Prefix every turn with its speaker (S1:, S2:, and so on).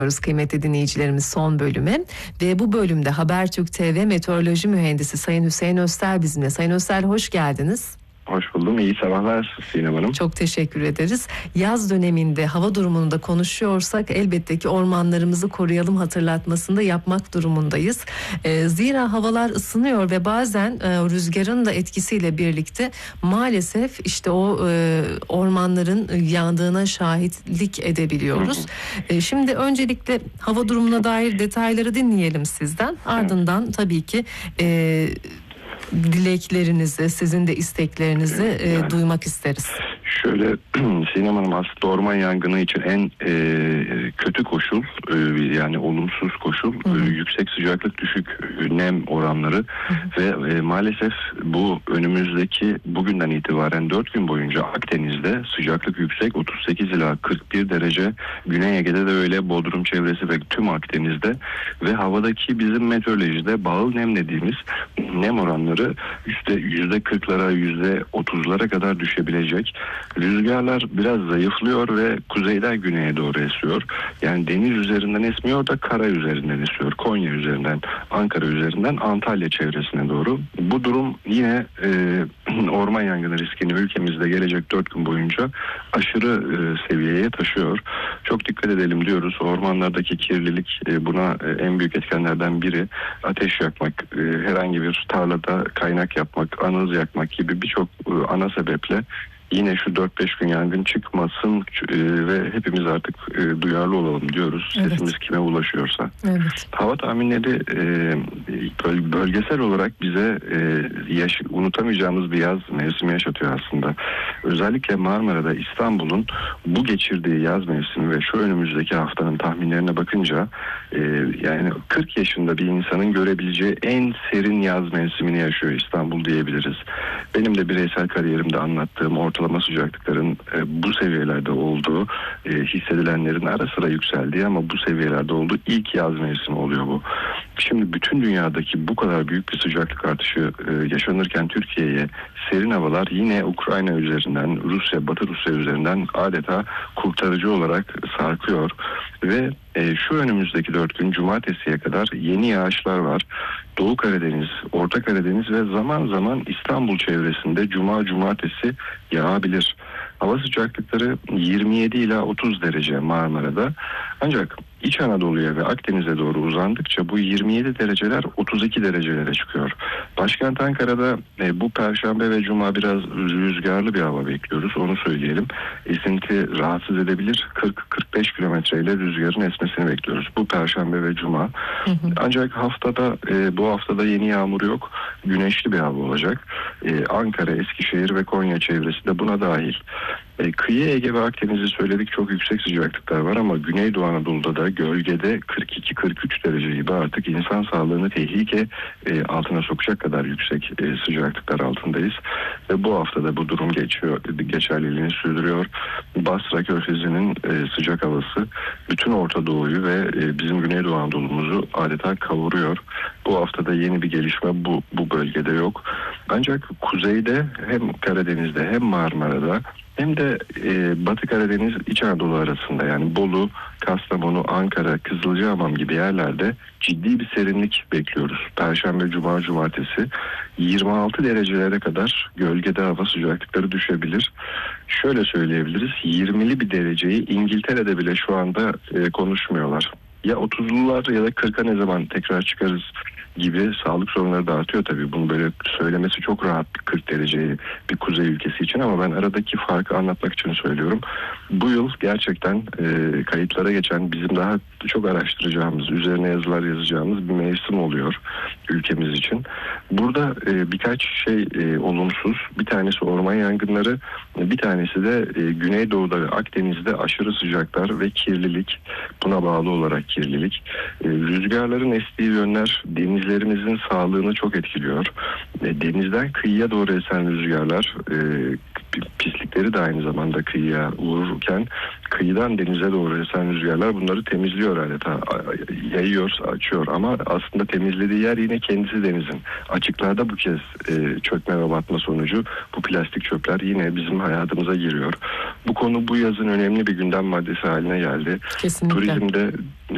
S1: Kıymetli dinleyicilerimiz, son bölüme ve bu bölümde Habertürk TV meteoroloji mühendisi Sayın Hüseyin Öztel bizimle. Sayın Öztel, hoş geldiniz.
S2: Hoş buldum. İyi sabahlar Sinem Hanım.
S1: Çok teşekkür ederiz. Yaz döneminde hava durumunu da konuşuyorsak elbette ki ormanlarımızı koruyalım hatırlatmasını yapmak durumundayız. Zira havalar ısınıyor ve bazen rüzgarın da etkisiyle birlikte maalesef işte o ormanların yandığına şahitlik edebiliyoruz. Şimdi öncelikle hava durumuna dair detayları dinleyelim sizden. Ardından tabii ki dileklerinizi, sizin de isteklerinizi duymak isteriz.
S2: Şöyle Sinem Hanım, aslında orman yangını için en kötü koşul, yani olumsuz koşul yüksek sıcaklık, düşük nem oranları ve maalesef bu önümüzdeki bugünden itibaren 4 gün boyunca Akdeniz'de sıcaklık yüksek, 38 ila 41 derece, Güney Ege'de de öyle, Bodrum çevresi ve tüm Akdeniz'de ve havadaki bizim meteorolojide bağıl nem dediğimiz nem oranları %40'lara %30'lara kadar düşebilecek. Rüzgarlar biraz zayıflıyor ve kuzeyden güneye doğru esiyor. Yani deniz üzerinden esmiyor da kara üzerinden esiyor. Konya üzerinden, Ankara üzerinden Antalya çevresine doğru. Bu durum yine orman yangını riskini ülkemizde gelecek 4 gün boyunca aşırı seviyeye taşıyor. Çok dikkat edelim diyoruz. Ormanlardaki kirlilik buna en büyük etkenlerden biri. Ateş yakmak, herhangi bir tarlada kaynak yapmak, anız yakmak gibi birçok ana sebeple yine şu 4-5 gün yangın çıkmasın ve hepimiz artık duyarlı olalım diyoruz. Evet. Sesimiz kime ulaşıyorsa. Evet. Hava tahminleri bölgesel olarak bize unutamayacağımız bir yaz mevsimi yaşatıyor aslında. Özellikle Marmara'da, İstanbul'un bu geçirdiği yaz mevsimi ve şu önümüzdeki haftanın tahminlerine bakınca yani 40 yaşında bir insanın görebileceği en serin yaz mevsimini yaşıyor İstanbul diyebiliriz. Benim de bireysel kariyerimde anlattığım ortalama sıcaklıkların bu seviyelerde olduğu, hissedilenlerin ara sıra yükseldiği ama bu seviyelerde olduğu ilk yaz mevsimi oluyor bu. Şimdi bütün dünyadaki bu kadar büyük bir sıcaklık artışı yaşanırken Türkiye'ye serin havalar yine Ukrayna üzerinden, Batı Rusya üzerinden adeta kurtarıcı olarak sarkıyor ve şu önümüzdeki 4 gün cumartesiye kadar yeni yağışlar var. Doğu Karadeniz, Orta Karadeniz ve zaman zaman İstanbul çevresinde cumartesi yağabilir. Hava sıcaklıkları 27 ila 30 derece Marmara'da. Ancak İç Anadolu'ya ve Akdeniz'e doğru uzandıkça bu 27 dereceler 32 derecelere çıkıyor. Başkent Ankara'da bu Perşembe ve Cuma biraz rüzgarlı bir hava bekliyoruz. Onu söyleyelim. Esinti rahatsız edebilir. 40-45 kilometreyle rüzgarın esmesini bekliyoruz. Bu Perşembe ve Cuma. Ancak bu haftada yeni yağmur yok. Güneşli bir hava olacak. Ankara, Eskişehir ve Konya çevresi de buna dahil. Kıyı Ege ve Akdeniz'i söyledik, çok yüksek sıcaklıklar var ama Güneydoğu Anadolu'da da gölgede 42-43 derece gibi artık insan sağlığını tehlike altına sokacak kadar yüksek sıcaklıklar altındayız. Ve bu haftada bu durum geçerliliğini sürdürüyor. Basra Körfezi'nin sıcak havası bütün Orta Doğu'yu ve bizim Güneydoğu Anadolu'muzu adeta kavuruyor. Bu haftada yeni bir gelişme bu bölgede yok. Ancak kuzeyde hem Karadeniz'de hem Marmara'da hem de Batı Karadeniz, İç Anadolu arasında, yani Bolu, Kastamonu, Ankara, Kızılcahamam gibi yerlerde ciddi bir serinlik bekliyoruz. Perşembe, Cuma, Cumartesi 26 derecelere kadar gölgede hava sıcaklıkları düşebilir. Şöyle söyleyebiliriz, 20'li bir dereceyi İngiltere'de bile şu anda konuşmuyorlar. Ya 30'lular ya da 40'a ne zaman tekrar çıkarız gibi sağlık sorunları da artıyor tabii. Bunu böyle söylemesi çok rahat 40 dereceyi bir kuzey ülkesi için ama ben aradaki farkı anlatmak için söylüyorum. Bu yıl gerçekten kayıtlara geçen, bizim daha çok araştıracağımız, üzerine yazılar yazacağımız bir mevsim oluyor ülkemiz için. Burada birkaç şey olumsuz. Bir tanesi orman yangınları, bir tanesi de Güneydoğu'da ve Akdeniz'de aşırı sıcaklar ve kirlilik. Buna bağlı olarak kirlilik. Rüzgarların estiği yönler denizlerimizin sağlığını çok etkiliyor. Denizden kıyıya doğru esen rüzgarlar pislikleri de aynı zamanda kıyıya vururken kıyıdan denize doğru esen rüzgarlar bunları temizliyor adeta. Yayıyor, açıyor ama aslında temizlediği yer yine kendisi denizin. Açıklarda bu kez çökme ve batma sonucu bu plastik çöpler yine bizim hayatımıza giriyor. Bu konu bu yazın önemli bir gündem maddesi haline geldi.
S1: Kesinlikle.
S2: Turizmde